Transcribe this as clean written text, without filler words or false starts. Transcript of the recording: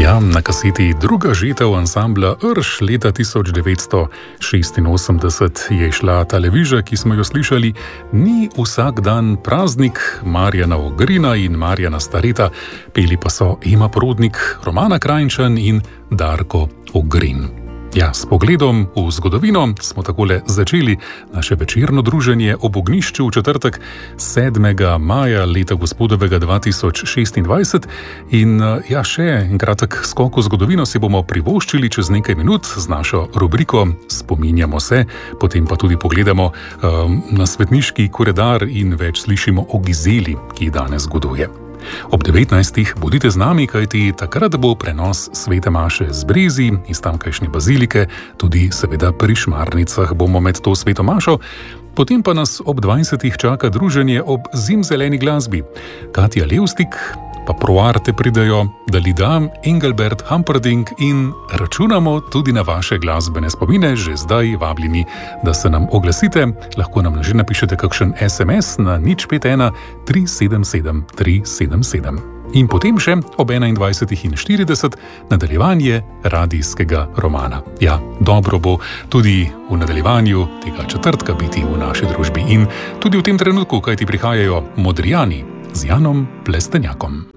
Ja, na kaseti druga žitev ansambla Rš leta 1986 je šla ta leviža, ki smo jo slišali. Ni vsak dan praznik Marjana Ogrina in Marjana Stareta, peli pa so Ema Prodnik, Romana Krajnčan in Darko Ogrin. Ja, s pogledom v zgodovino smo takole začeli naše večerno druženje ob ognjišču v četrtek 7. maja leta gospodovega 2026 in ja, še en kratek skok v zgodovino si bomo privoščili čez nekaj minut z našo rubriko Spominjamo se, potem pa tudi pogledamo na svetniški koledar in več slišimo o Gizeli, ki danes zgoduje. Ob 19. bodite z nami, kajti takrat bo prenos svete maše z brezi iz tamkajšnje bazilike, tudi seveda pri Šmarnicah bomo med to sveto mašo, potem pa nas ob 20. čaka druženje ob zimzeleni glasbi. Katja Levstik, pa Proarte pridejo, Dalida, Engelbert Humperdinck in računamo tudi na vaše glasbene spomine, že zdaj vabljeni, da se nam oglasite, lahko nam že napišete kakšen SMS na 051 377 377. In potem še ob 21.40 nadaljevanje radijskega romana. Ja, dobro bo tudi v nadaljevanju tega četrtka biti v naši družbi in tudi v tem trenutku, kajti prihajajo Modrijani z Janom Plestenjakom.